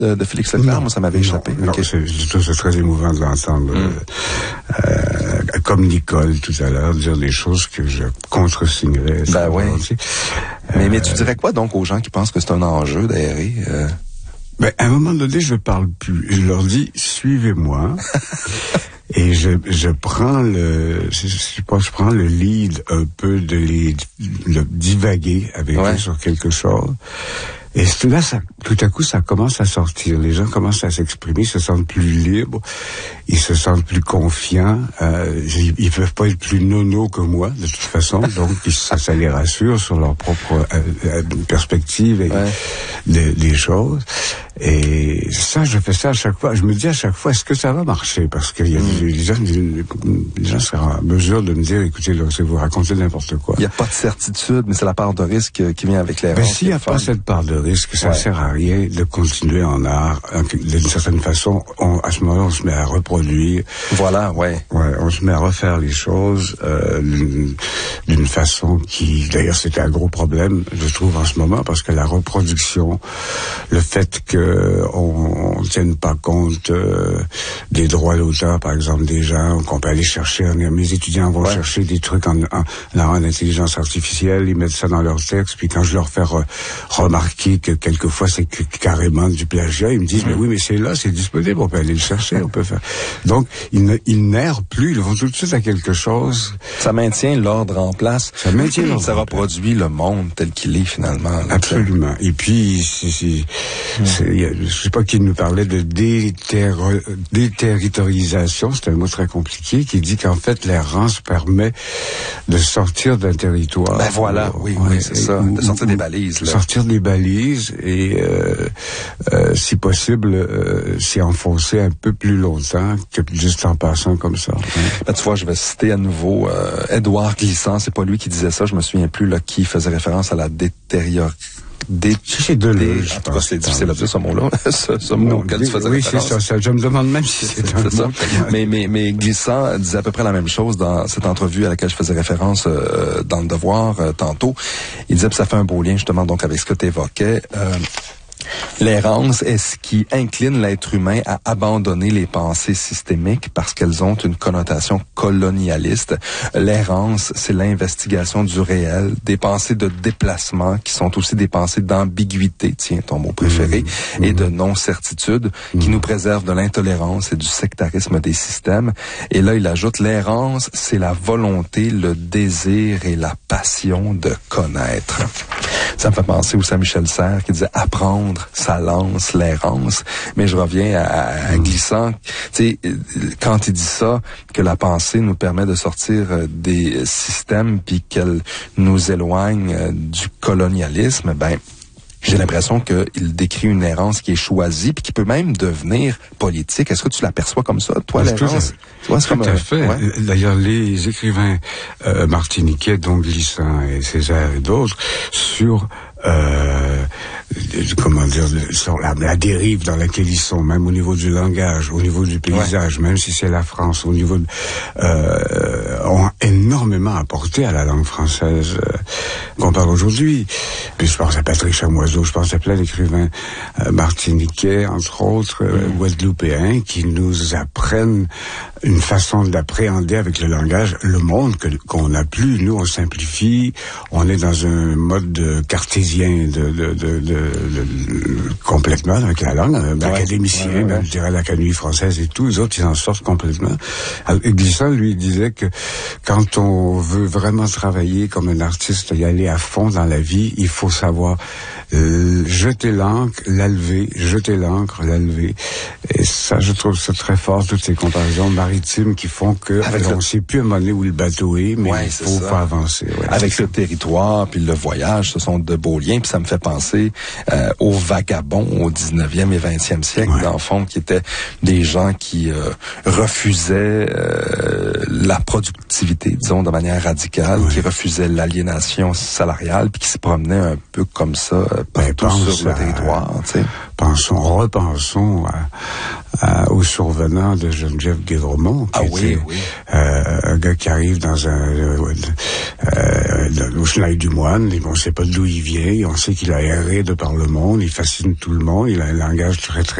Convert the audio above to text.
de Félix Leclerc? Non, moi, ça m'avait échappé. Non, okay. c'est très émouvant de l'entendre. Comme Nicole tout à l'heure, dire des choses que je contre-signerais. Ben oui. Mais tu dirais quoi donc aux gens qui pensent que c'est un enjeu d'aérer? Ben, à un moment donné, je parle plus. Je leur dis, suivez-moi. Et je prends je prends le lead un peu de divaguer avec eux sur quelque chose. Et là, tout à coup, ça commence à sortir. Les gens commencent à s'exprimer, se sentent plus libres, ils se sentent plus confiants. Ils peuvent pas être plus nono que moi, de toute façon. Donc, ça les rassure sur leur propre perspective et des choses. Et ça, je fais ça à chaque fois. Je me dis à chaque fois, est-ce que ça va marcher? Parce qu'il y a les gens seront en mesure de me dire, écoutez, là, vous racontez n'importe quoi. Il n'y a pas de certitude, mais c'est la part de risque qui vient avec l'erreur. Mais s'il n'y a pas cette part de risque, ça ne sert à rien de continuer en art. D'une certaine façon, à ce moment-là, on se met à reproduire. Voilà, on se met à refaire les choses d'une façon qui, d'ailleurs, c'était un gros problème, je trouve, en ce moment, parce que la reproduction, le fait qu'on tienne pas compte des droits d'auteur, par exemple, des gens, qu'on peut aller chercher, mes étudiants vont chercher des trucs en intelligence artificielle, ils mettent ça dans leur texte, puis quand je leur fais remarquer que quelquefois c'est carrément du plagiat, ils me disent, mais oui, mais c'est là, c'est disponible, on peut aller le chercher, on peut faire. Donc, ils n'errent plus, ils vont tout de suite à quelque chose. Ça maintient l'ordre en place. Ça maintient l'ordre. Ça reproduit le monde tel qu'il est, finalement. Là, absolument. Et puis, je sais pas qui nous parlait de déterritorisation, c'est un mot très compliqué, qui dit qu'en fait, l'errance permet de sortir d'un territoire. Ben voilà, oui, c'est ça, de sortir des balises. Là. Sortir des balises et, si possible, s'y enfoncer un peu plus longtemps que juste en passant comme ça. Ben, tu vois, je vais citer à nouveau Édouard Glissant, c'est pas lui qui disait ça, je me souviens plus, là, qui faisait référence à la détérioration. C'est Deleuze. En tout cas, c'est difficile à dire ce mot-là. ce mot auquel tu faisais référence. Oui, c'est ça. Je me demande même si c'est un mot. Mais Glissant disait à peu près la même chose dans cette entrevue à laquelle je faisais référence dans Le Devoir tantôt. Il disait que ça fait un beau lien justement donc avec ce que tu évoquais. L'errance est ce qui incline l'être humain à abandonner les pensées systémiques parce qu'elles ont une connotation colonialiste. L'errance, c'est l'investigation du réel, des pensées de déplacement qui sont aussi des pensées d'ambiguïté, tiens, ton mot préféré, et de non-certitude qui nous préservent de l'intolérance et du sectarisme des systèmes. Et là, il ajoute, l'errance, c'est la volonté, le désir et la passion de connaître. Ça me fait penser aussi à Michel Serres qui disait apprendre, ça lance l'errance. Mais je reviens à Glissant. Tu sais, quand il dit ça, que la pensée nous permet de sortir des systèmes puis qu'elle nous éloigne du colonialisme, ben, j'ai l'impression qu'il décrit une errance qui est choisie puis qui peut même devenir politique. Est-ce que tu l'aperçois comme ça, toi, l'errance? Tout à fait. Ouais. D'ailleurs, les écrivains martiniquais, dont Glissant et Césaire et d'autres, sur sur la dérive dans laquelle ils sont, même au niveau du langage, au niveau du paysage, même si c'est la France, au niveau ont énormément apporté à la langue française qu'on parle aujourd'hui. Puis je pense à Patrick Chamoiseau, je pense à plein d'écrivains martiniquais, entre autres, guadeloupéens, qui nous apprennent une façon d'appréhender avec le langage le monde qu'on n'a plus. Nous, on simplifie, on est dans un mode cartésien complètement avec la langue, académicien, même, je dirais l'Académie française et tout, les autres, ils en sortent complètement. Glissant, lui, disait que quand on veut vraiment travailler comme un artiste, y aller à fond dans la vie, il faut savoir jeter l'encre, la lever, jeter l'encre, la lever. Et ça, je trouve ça très fort, toutes ces comparaisons maritimes qui font que on ne sait plus à un moment donné où le bateau est, mais il faut pas avancer. Ouais, avec le territoire, puis le voyage, ce sont de beaux liens, puis ça me fait penser aux vagabonds au 19e et 20e siècle, dans le fond, qui étaient des gens qui refusaient la productivité, disons, de manière radicale, qui refusaient l'aliénation salariale, puis qui se promenaient un peu comme ça, partout sur le territoire, tu sais. repensons au survenant de Geneviève Guévremont. Un gars qui arrive dans au Schneid du Moine, et on ne sait pas d'où il vient, on sait qu'il a erré de par le monde, il fascine tout le monde, il a un langage très très